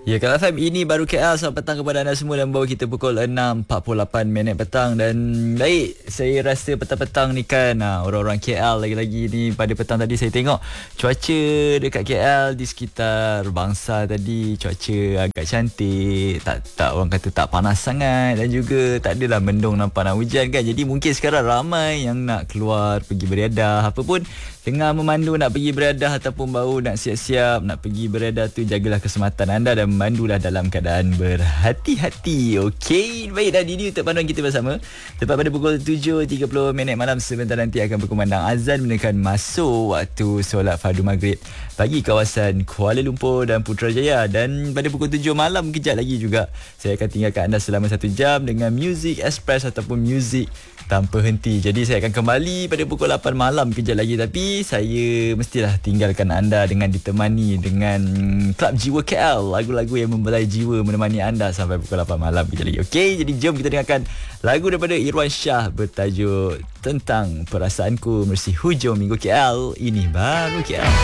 Ya, Kak FM, ini baru KL. Selamat petang kepada anda semua dan bawa kita pukul 6.48 petang. Dan baik, saya rasa petang-petang ni kan orang-orang KL lagi-lagi ni. Pada petang tadi saya tengok cuaca dekat KL di sekitar Bangsa tadi, cuaca agak cantik, tak orang kata tak panas sangat, dan juga tak adalah mendung nampak nak hujan kan. Jadi mungkin sekarang ramai yang nak keluar pergi beredah, apa pun tengah memandu nak pergi beredah ataupun baru nak siap-siap nak pergi beredah tu, jagalah keselamatan anda dan mandulah dalam keadaan berhati-hati. Okey, baik, dan ini untuk panduan kita bersama. Tepat pada pukul 7.30 malam, sebentar nanti akan berkumandang azan menekan masuk waktu solat fardu maghrib bagi kawasan Kuala Lumpur dan Putrajaya. Dan pada pukul 7 malam kejap lagi juga saya akan tinggalkan anda selama 1 jam dengan Music Express ataupun muzik tanpa henti. Jadi saya akan kembali pada pukul 8 malam kejap lagi, tapi saya mestilah tinggalkan anda dengan ditemani dengan Klub Jiwa KL, lagu-lagu yang membelai jiwa menemani anda sampai pukul 8 malam kejap lagi. Okey, jadi jom kita dengarkan lagu daripada Irwan Shah bertajuk Tentang Perasaanku, menerusi hujung minggu KL. Ini baru KL.